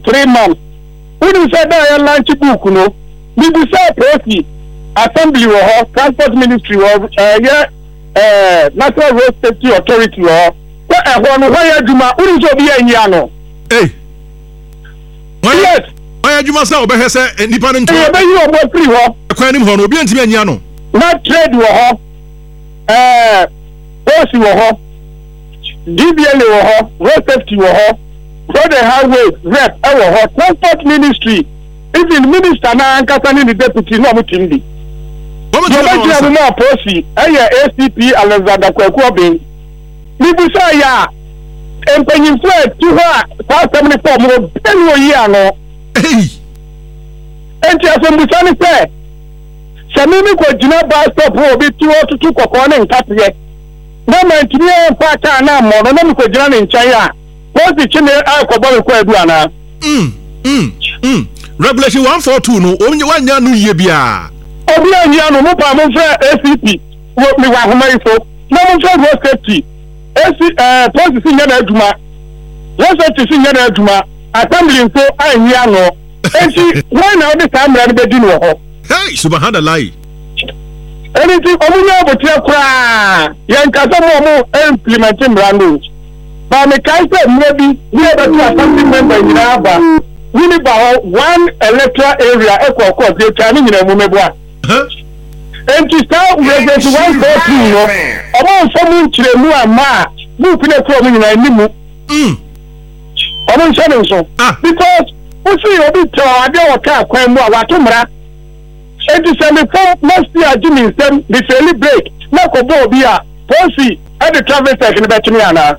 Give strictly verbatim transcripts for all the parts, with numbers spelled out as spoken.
three months. Who do say that your lunch book no? We do say policy assembly or transport ministry or uh, yeah, uh, National Road Safety Authority or what I want to hire Juma. Who do so be a yano? Hey. Yes. Why you must now be say independent. You be you about free ho. Kwa ni mhono obi antimi anya no. Not trade wo ho. Eh, policy wo ho. D B L wo ho, road safety wo ho. Road and highway rep e wo ho. Transport ministry. Even minister na ankasa ni deputy no mutimbi. What You want to know policy? Eh A C P Alexander Kwaku Obin. Ni busa ya empanyin flight to her seventy-four mo enu oyi ano. Hey. Enti asembusa ni se Samimi ko jina bus stop obi ti o tutu kokko ne ntape. Na mantini e pa ta na mo no na ko jina ne nchan ya. Ko si chine akobọ ko adu ana. Mm. Mm. Mm. Regulation one forty-two no onye wanya no ye bia. Obi anya no mo pa mo fe A C P. Wo mi wa homa ifo. Na mo fe road safety. A C eh police si nya na aduma. Road safety si nya na aduma. Assembly nso anya no. Enti why na the time ran be di no ho. Hey, subhanallah. Anything omunya botia kura yankasa mo mo implementing brando. Ba me kai say maybe we have to assembly member in Aba. We need about one electoral area equal course they can in a mumebwa. And to start with the one forty no. Omo someone chire mu ama mu pine ko mu nyina nimu. Mm. Omo nse so. Because we see obi to ade o ka kwan mu a watomra. eighty-seven next year Jimmy them the fairly break na ko bo bi a policy at the travel section betimi ana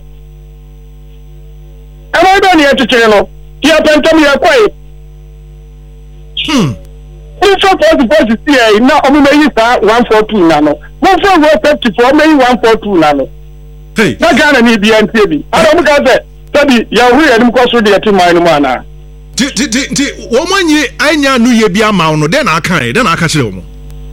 am I don here to chere no ki apentam ye kwai hmm if so policy policy here na o me yi sa one forty-two na no mo so road safety for me one forty-two na no hey na Ghana ni bi antie bi adam ka say sabi ya hu ya nim ko so de yatima ni mu ana ti ti ti ti wo manyi anya no ye bia ma no de na aka e de na aka kire wo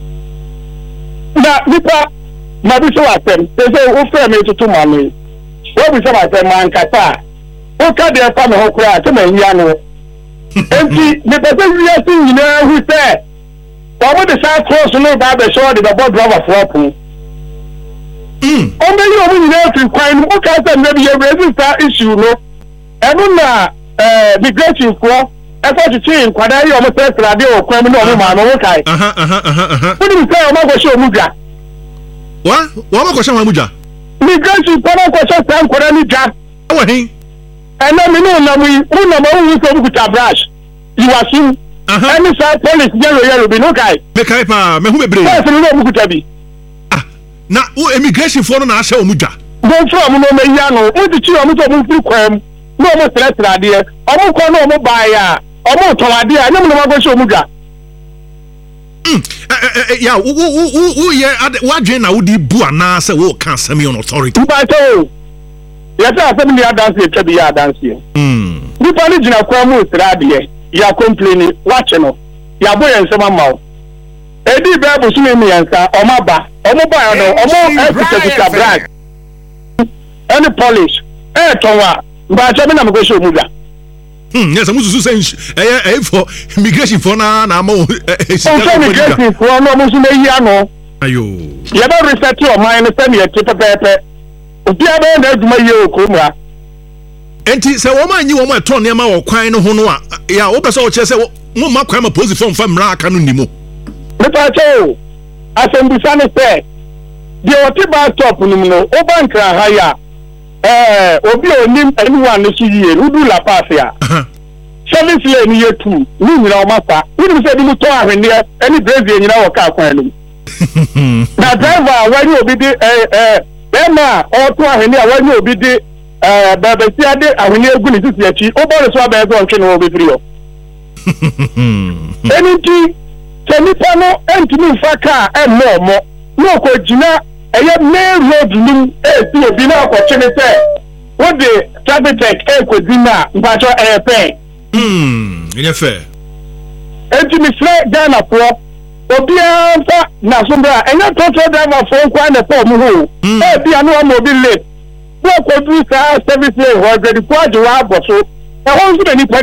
na nipa na bi so atem se se wo fe me tutu ma no wo bi so atem man kata o ka de fa me ho kura te man ya no enti ne pe se wi asin nyina hu se wa mo de sa cross no ba be show de bo driver for up mm o me yo mo nyina fi kwan no ka se na bi ye register issue no enu na eh migration for effort to change kwada yi omo first radio o kwan no omo ma no wo kai aha aha aha aha wo di say omo go show omugwa wa wa ma ko sha omugwa migration for no go show san kwada ni ja wa hin ena mi no na mu mu na mo wu so bukuta brush you are seen any side police yellow yellow bi no kai me kai pa me hu bebre yes no bukuta bi ah na o immigration for no na sha omugwa don from no me ya no wo di chi omo so mu free kwam no mo threat de omo ko no mo ba ya omo towade a nyem no ma go show omugwa mm ya wo wo wo ye wadwen na wo di bu ana se wo kan sami on authority ba to ya ta asem ni adanse e twabi ya adanse mm ni pa ni jina kwa mu threat ya complain watch no ya bo yen se mama o edi bible so mi yansa omo ba omo ba no omo e kuta brag any polish e tonwa ba cha me na me go show omugwa hmm yes amusu so say eh eh for immigration for na na ma eh so immigration for no amusu na yi ano ayo ya ba reset your mind say me ete pepepe obi aba na aduma yi okomra enti se wo ma nyi wo ma eto ne ma wo kwan no ho no a ya wo pese wo che se wo ma kwan ma pose form fa mra aka no nimo me pa che asembusa ne se de oti ba stop nim no o bank ha ya eh obi onim anyone no suyiye udu la pass ya service lane ye two ni nyina o mafa ni se bi mu to ahwene any brave nyina wo ka kwan no na driver wani obi de eh eh bema o to ahwene wani obi de eh baba si ade ahwene egu ni sisi achi o bo so aba ezo ntwe no obi free o eni se ni pa no entimi fa ka e mo mo no ko jina eye main road nim e ti obi na ko chine se wo de traffic check e ko dina mpacho e pe hmm ine fair enti mi fle Ghana pro obi anfa na sombra enya total driver for kwa na po mu ho e bi anu am obi late wo ko du sa service lane ho ready kwa je wa boso e ho nso ni